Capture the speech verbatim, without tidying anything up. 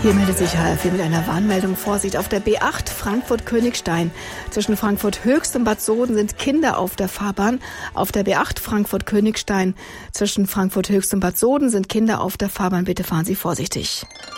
Hier meldet sich H F vier mit einer Warnmeldung. Vorsicht, auf der B acht Frankfurt-Königstein. Zwischen Frankfurt Höchst und Bad Soden sind Kinder auf der Fahrbahn. Auf der B acht Frankfurt-Königstein zwischen Frankfurt Höchst und Bad Soden sind Kinder auf der Fahrbahn. Bitte fahren Sie vorsichtig.